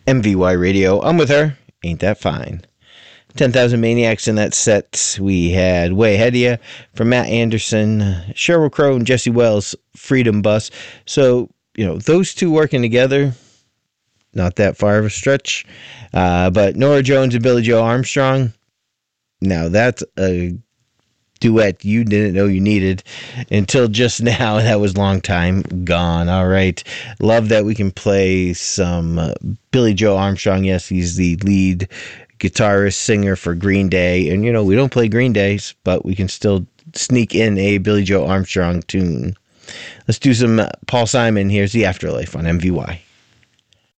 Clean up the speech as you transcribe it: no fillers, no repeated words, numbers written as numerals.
MVY Radio. I'm with her. Ain't that fine? 10,000 Maniacs in that set. We had Way Ahead of Ya from Matt Anderson, Sheryl Crow and Jesse Wells, Freedom Bus. So, those two working together, not that far of a stretch. But Norah Jones and Billie Joe Armstrong, now that's a duet you didn't know you needed until just now. That was long time gone. All right. Love that we can play some Billie Joe Armstrong. Yes, he's the lead guitarist, singer for Green Day. And, we don't play Green Days, but we can still sneak in a Billie Joe Armstrong tune. Let's do some Paul Simon. Here's The Afterlife on MVY.